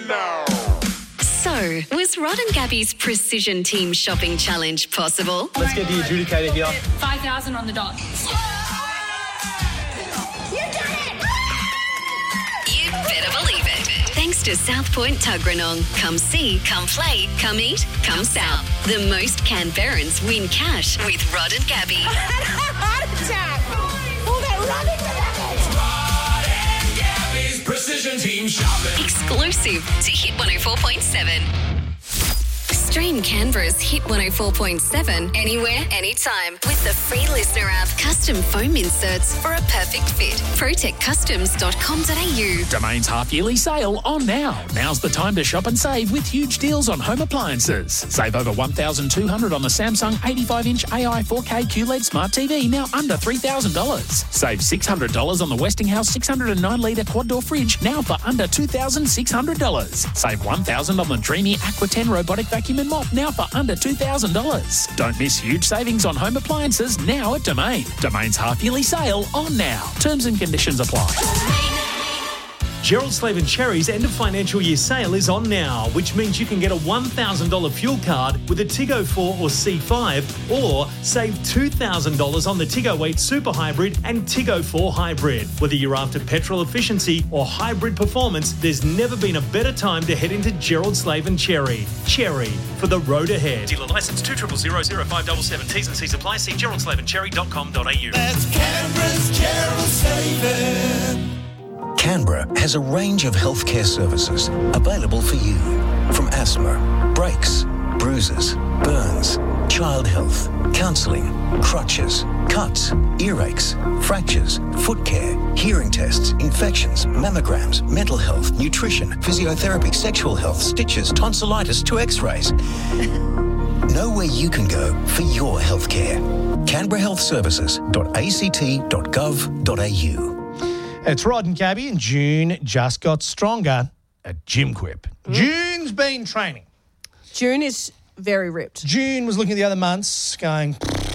now. So, was Rod and Gabby's Precision Team Shopping Challenge possible? Let's get the adjudicator here. 5,000 on the dot. You better believe it. Thanks to South Point Tuggeranong. Come see, come play, come eat, come south. The most Canberrans win cash with Rod and Gabby. I had a heart attack. All that running. Rod and Gabby's Precision Team Shopping. Exclusive to Hit 104.7. Stream Canberra's Hit 104.7 anywhere, anytime with the free listener app. Custom foam inserts for a perfect fit. protectcustoms.com.au. Domain's half-yearly sale on now. Now's the time to shop and save with huge deals on home appliances. Save over $1,200 on the Samsung 85-inch AI 4K QLED Smart TV, now under $3,000. Save $600 on the Westinghouse 609-litre quad-door fridge, now for under $2,600. Save $1,000 on the Dreamy Aqua 10 robotic vacuum and mop, now for under $2,000. Don't miss huge savings on home appliances now at Domain. Domain's half-yearly sale on now. Terms and conditions apply. Gerald Slave & Cherry's end of financial year sale is on now, which means you can get a $1,000 fuel card with a Tiggo 4 or C5, or save $2,000 on the Tiggo 8 Super Hybrid and Tiggo 4 Hybrid. Whether you're after petrol efficiency or hybrid performance, there's never been a better time to head into Gerald Slave & Cherry. Cherry, for the road ahead. Dealer licence 2000577. T's and C's apply. See geraldslaveandcherry.com.au. That's Canberra's Gerald Slave. Canberra has a range of healthcare services available for you. From asthma, brakes, bruises, burns, child health, counselling, crutches, cuts, earaches, fractures, foot care, hearing tests, infections, mammograms, mental health, nutrition, physiotherapy, sexual health, stitches, tonsillitis to x-rays. Know where you can go for your healthcare. CanberraHealthServices.act.gov.au. It's Rod and Gabby, and June just got stronger at Gym Quip. June's been training. June is very ripped. June was looking at the other months going,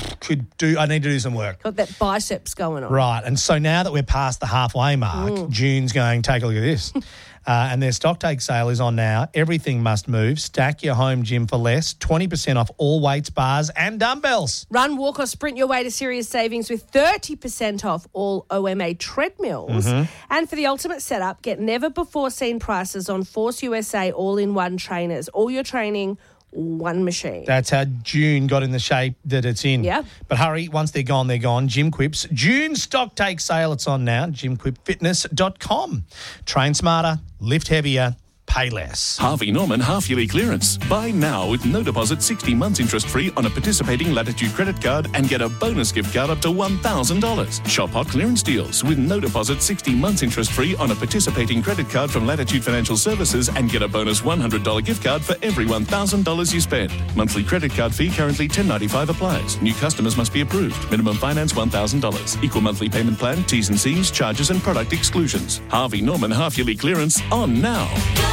I need to do some work. Got that biceps going on. Right, and so now that we're past the halfway mark, June's going, take a look at this. And their stock take sale is on now. Everything must move. Stack your home gym for less. 20% off all weights, bars and dumbbells. Run, walk or sprint your way to serious savings with 30% off all OMA treadmills. And for the ultimate setup, get never-before-seen prices on Force USA all-in-one trainers. All your training, one machine. That's how June got in the shape that it's in. Yeah. But hurry, once they're gone, they're gone. Gym Quip's June stock take sale, it's on now. GymQuipFitness.com. Train smarter, lift heavier, pay less. Harvey Norman half-yearly clearance. Buy now with no deposit, 60 months interest-free on a participating Latitude credit card and get a bonus gift card up to $1,000. Shop hot clearance deals with no deposit, 60 months interest-free on a participating credit card from Latitude Financial Services and get a bonus $100 gift card for every $1,000 you spend. Monthly credit card fee currently $10.95 applies. New customers must be approved. Minimum finance $1,000. Equal monthly payment plan, T's and C's, charges and product exclusions. Harvey Norman half-yearly clearance on now.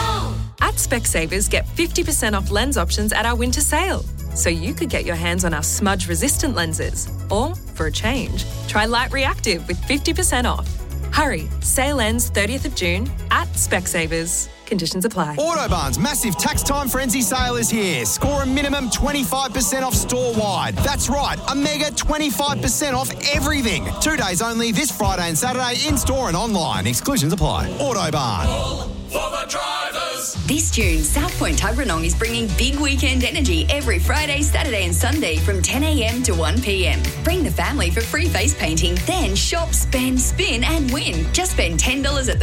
At Specsavers, get 50% off lens options at our winter sale. So you could get your hands on our smudge-resistant lenses. Or, for a change, try Light Reactive with 50% off. Hurry, sale ends 30th of June at Specsavers. Conditions apply. Autobarn's massive tax time frenzy sale is here. Score a minimum 25% off store-wide. That's right, a mega 25% off everything. 2 days only this Friday and Saturday in-store and online. Exclusions apply. Autobarn. All for the drivers. This June, South Point Tuggeranong is bringing big weekend energy every Friday, Saturday and Sunday from 10 a.m. to 1 p.m. Bring the family for free face painting, then shop, spend, spin and win. Just spend $10 at the